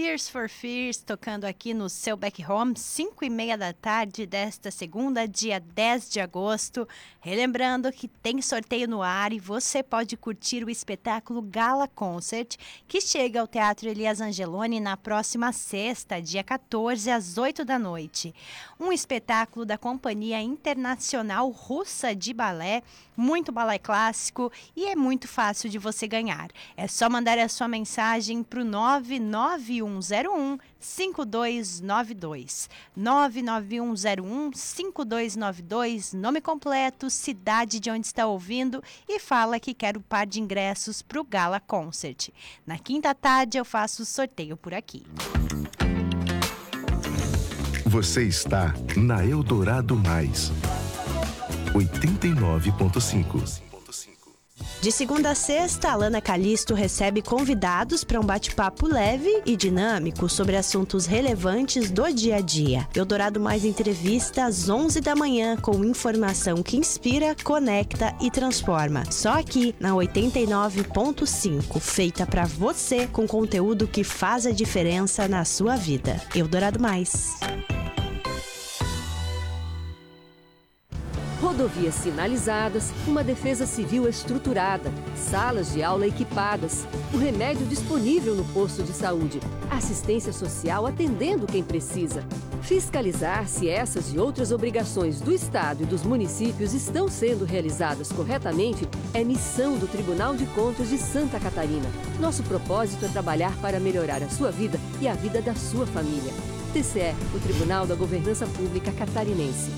Tears for Fears tocando aqui no seu Back Home, 5h30 da tarde desta segunda, dia 10 de agosto. Relembrando que tem sorteio no ar e você pode curtir o espetáculo Gala Concert, que chega ao Teatro Elias Angeloni na próxima sexta, dia 14, às 8 da noite. Um espetáculo da Companhia Internacional Russa de Balé, muito balé clássico e é muito fácil de você ganhar. É só mandar a sua mensagem para o 99101-5292. 99101-5292, nome completo, cidade de onde está ouvindo e fala que quer o par de ingressos para o Gala Concert. Na quinta tarde eu faço o sorteio por aqui. Você está na Eldorado Mais 89.5. De segunda a sexta, Alana Calisto recebe convidados para um bate-papo leve e dinâmico sobre assuntos relevantes do dia a dia. Eldorado Mais entrevista às 11 da manhã com informação que inspira, conecta e transforma. Só aqui na 89.5, feita para você com conteúdo que faz a diferença na sua vida. Eldorado Mais. Rodovias sinalizadas, uma defesa civil estruturada, salas de aula equipadas, o remédio disponível no posto de saúde, assistência social atendendo quem precisa. Fiscalizar se essas e outras obrigações do Estado e dos municípios estão sendo realizadas corretamente é missão do Tribunal de Contas de Santa Catarina. Nosso propósito é trabalhar para melhorar a sua vida e a vida da sua família. TCE, o Tribunal da Governança Pública Catarinense.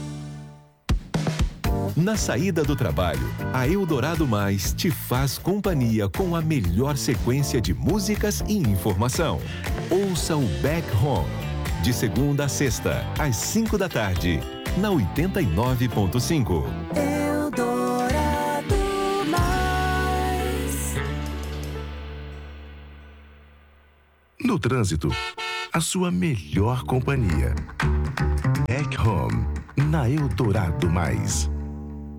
Na saída do trabalho, a Eldorado Mais te faz companhia com a melhor sequência de músicas e informação. Ouça o Back Home, de segunda a sexta, às 5 da tarde, na 89.5. Eldorado Mais. No trânsito, a sua melhor companhia. Back Home, na Eldorado Mais.